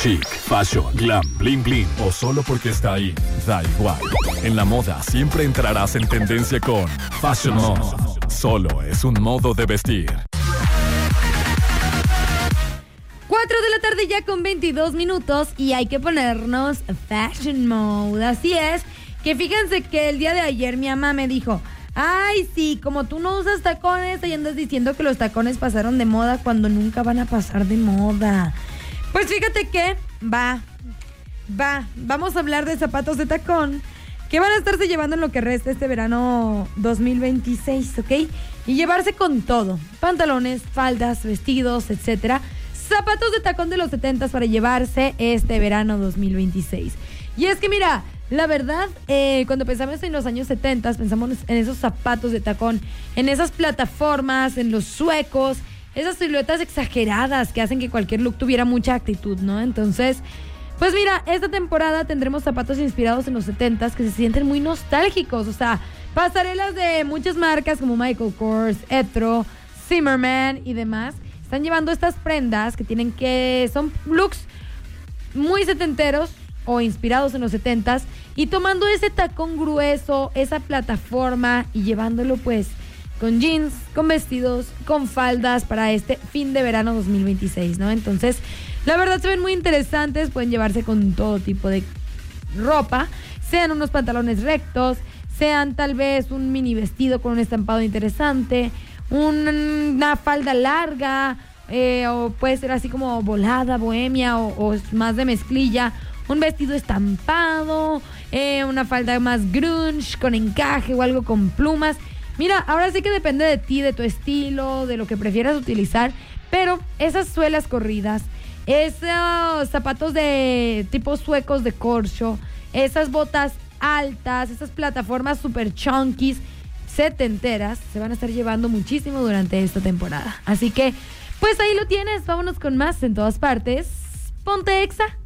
Chic, fashion, glam, bling bling o solo porque está ahí, da igual. En la moda siempre entrarás en tendencia con Fashion Mode. Solo es un modo de vestir. 4 de la tarde ya con 22 minutos y hay que ponernos Fashion Mode. Así es, que fíjense que el día de ayer mi mamá me dijo: ay, sí, como tú no usas tacones, ahí andas diciendo que los tacones pasaron de moda cuando nunca van a pasar de moda. Pues fíjate que vamos a hablar de zapatos de tacón que van a estarse llevando en lo que resta este verano 2026, ¿ok? Y llevarse con todo: pantalones, faldas, vestidos, etcétera. Zapatos de tacón de los 70s para llevarse este verano 2026. Y es que mira, la verdad, cuando pensamos en los años 70, pensamos en esos zapatos de tacón, en esas plataformas, en los suecos, esas siluetas exageradas que hacen que cualquier look tuviera mucha actitud, ¿no? Entonces, pues mira, esta temporada tendremos zapatos inspirados en los 70s que se sienten muy nostálgicos. O sea, pasarelas de muchas marcas como Michael Kors, Etro, Zimmerman y demás están llevando estas prendas son looks muy setenteros o inspirados en los 70s y tomando ese tacón grueso, esa plataforma y llevándolo pues con jeans, con vestidos, con faldas para este fin de verano 2026, ¿no? Entonces, la verdad se ven muy interesantes, pueden llevarse con todo tipo de ropa, sean unos pantalones rectos, sean tal vez un mini vestido con un estampado interesante, una falda larga, o puede ser así como volada, bohemia o más de mezclilla, un vestido estampado, una falda más grunge con encaje o algo con plumas. Mira, ahora sí que depende de ti, de tu estilo, de lo que prefieras utilizar, pero esas suelas corridas, esos zapatos de tipo suecos de corcho, esas botas altas, esas plataformas super chunkies, setenteras, se van a estar llevando muchísimo durante esta temporada. Así que, pues ahí lo tienes, vámonos con más en todas partes. Ponte Exa.